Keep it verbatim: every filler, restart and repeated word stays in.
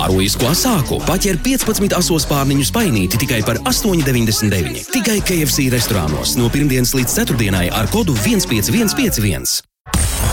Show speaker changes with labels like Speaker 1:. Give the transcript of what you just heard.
Speaker 1: Ārojisko sāku paķer piecpadsmit asos pārniņu spainīti tikai par astoņi deviņdesmit deviņi. Tikai K F C restorānos no pirmdienas līdz ceturtdienai ar kodu viens pieci viens pieci viens.